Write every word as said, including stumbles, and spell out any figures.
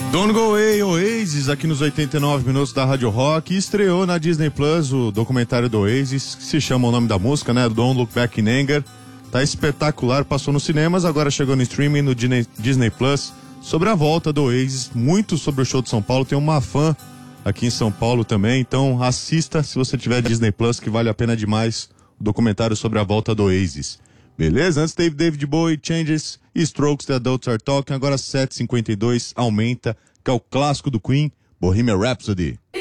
Don't Go Away, Oasis, aqui nos oitenta e nove minutos da Rádio Rock. Estreou na Disney Plus o documentário do Oasis, que se chama o nome da música, né? Don't Look Back in Anger. Tá espetacular, passou nos cinemas, agora chegou no streaming no Disney, Disney Plus. Sobre a volta do Oasis, muito sobre o show de São Paulo. Tem uma fã aqui em São Paulo também, então assista se você tiver Disney Plus, que vale a pena demais o documentário sobre a volta do Oasis. Beleza? Antes teve David Bowie, Changes e Strokes, The Adults Are Talking. Agora sete e cinquenta e dois, aumenta, que é o clássico do Queen, Bohemian Rhapsody.